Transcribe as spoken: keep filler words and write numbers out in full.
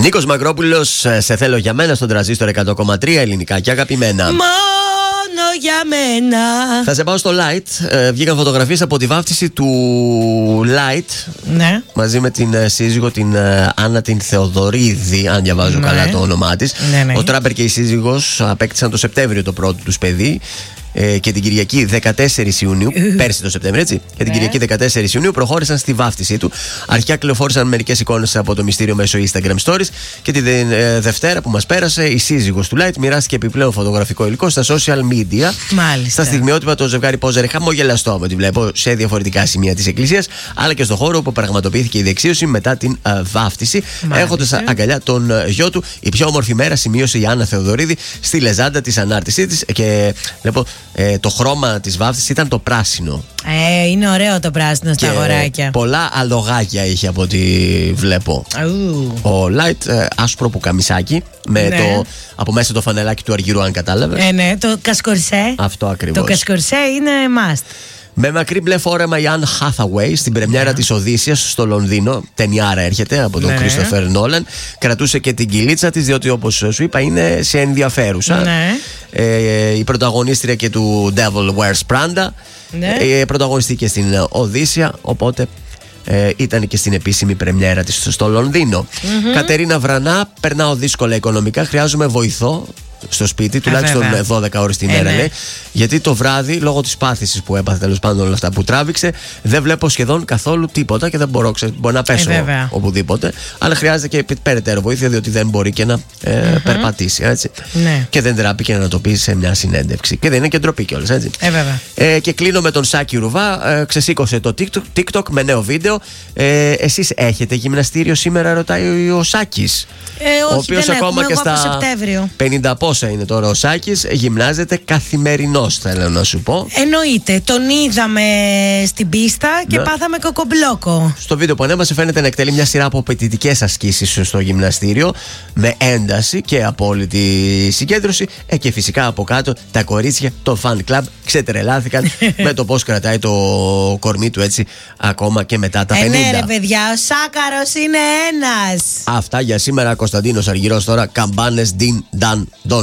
Νίκος Μακρόπουλος, σε θέλω για μένα στον Τρανζίστορ εκατό κόμμα τρία, ελληνικά και αγαπημένα. Μόνο για μένα. Θα σε πάω στο Light. Ε, βγήκαν φωτογραφίες από τη βάφτιση του Light. Ναι. Μαζί με την ε, σύζυγο, την ε, Άννα την Θεοδωρίδη, αν διαβάζω ναι. καλά το όνομά της. Ναι, ναι. Ο Τράπερ και η σύζυγος απέκτησαν το Σεπτέμβριο το πρώτο τους παιδί. Ε, και την Κυριακή δεκατέσσερις Ιουνίου, πέρσι το Σεπτέμβριο, έτσι. Και την Κυριακή δεκατέσσερις Ιουνίου προχώρησαν στη βάφτισή του. Αρχικά κυκλοφόρησαν μερικές εικόνες από το μυστήριο μέσω Instagram Stories. Και τη ε, Δευτέρα που μας πέρασε, η σύζυγος του Light μοιράστηκε επιπλέον φωτογραφικό υλικό στα social media. Μάλιστα. Στα στιγμιότυπα το ζευγάρι πόζερε χαμογελαστό, από ό,τι βλέπω, σε διαφορετικά σημεία της εκκλησίας, αλλά και στο χώρο όπου πραγματοποιήθηκε η δεξίωση μετά την ε, βάφτιση. Έχοντας αγκαλιά τον ε, γιο του. Η πιο όμορφη μέρα, σημείωσε η Άννα Θεοδωρίδη στη λεζάντα της ανάρτησή της. Και βλέπω. Ε, το χρώμα της βάφτισης ήταν το πράσινο. Ε, είναι ωραίο το πράσινο στα αγοράκια. Πολλά αλογάκια είχε από ό,τι βλέπω. Ου. Ο Light ε, άσπρο πουκαμισάκι με ναι. το, από μέσα το φανελάκι του αργυρού, αν κατάλαβες. Ε, ναι, το κασκορσέ. Αυτό ακριβώς. Το κασκορσέ είναι must. Με μακρύ μπλε φόρεμα η Anne Hathaway στην πρεμιέρα yeah. της Οδύσσιας στο Λονδίνο. Ταινιάρα έρχεται από τον Christopher yeah. Nolan. Κρατούσε και την κυλίτσα της, διότι όπως σου είπα είναι σε ενδιαφέρουσα. Yeah. Ε, η πρωταγωνίστρια και του Devil Wears Prada. Yeah. Ε, πρωταγωνιστήκε στην Οδύσσια, οπότε ε, ήταν και στην επίσημη πρεμιέρα της στο Λονδίνο. Mm-hmm. Κατερίνα Βρανά, περνάω δύσκολα οικονομικά, χρειάζομαι βοηθό στο σπίτι, τουλάχιστον ε, δώδεκα ώρες τη μέρα, ε, λέει. Γιατί το βράδυ, λόγω της πάθησης που έπαθε, τέλος πάντων όλα αυτά που τράβηξε, δεν βλέπω σχεδόν καθόλου τίποτα και δεν μπορώ, ξέρω, μπορεί να πέσω ε, οπουδήποτε. Αλλά χρειάζεται και περαιτέρω βοήθεια, διότι δεν μπορεί και να ε, mm-hmm. περπατήσει, έτσι. Ναι. Και δεν τράπηκε να το πει σε μια συνέντευξη. Και δεν είναι και ντροπή κιόλας, έτσι. Ε, βέβαια. Ε, και κλείνω με τον Σάκη Ρουβά. Ε, ξεσήκωσε το TikTok, TikTok με νέο βίντεο. Ε, εσείς έχετε γυμναστήριο σήμερα, ρωτάει ο Σάκης. Ε, όχι, ο οποίος δεν ακόμα έχουμε, και στα πενήντα πόσα είναι τώρα ο Σάκης, γυμνάζεται καθημερινώς, θέλω να σου πω. Εννοείται, τον είδαμε στην πίστα και ναι. πάθαμε κοκομπλόκο. Στο βίντεο που ανέβασε φαίνεται να εκτελεί μια σειρά από απαιτητικές ασκήσεις στο γυμναστήριο, με ένταση και απόλυτη συγκέντρωση. Ε, και φυσικά από κάτω τα κορίτσια, το fan club, ξετρελάθηκαν με το πώς κρατάει το κορμί του έτσι ακόμα και μετά τα πενήντα. Ε, ναι, ρε παιδιά, ο Σάκαρος είναι ένας. Αυτά για σήμερα. Κωνσταντίνος Αργυρός τώρα, καμπάνες, ντιν, νταν, ντον.